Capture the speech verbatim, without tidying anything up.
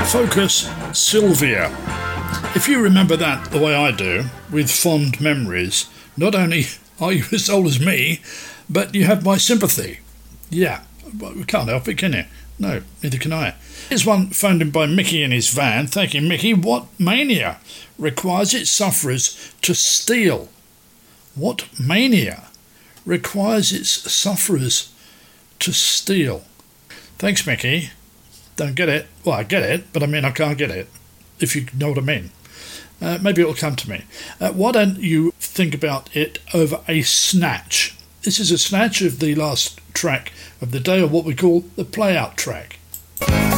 Focus, Sylvia. If you remember that the way I do, with fond memories, not only are you as old as me, but you have my sympathy. Yeah, we can't help it, can you? No, neither can I. Here's one phoned in by Mickey in his van. Thank you, Mickey. What mania requires its sufferers to steal? What mania requires its sufferers to steal? Thanks, Mickey. Don't get it. Well, I get it, but I mean I can't get it, if you know what I mean. Uh, maybe it'll come to me. Uh, why don't you think about it over a snatch? This is a snatch of the last track of the day, or what we call the play-out track.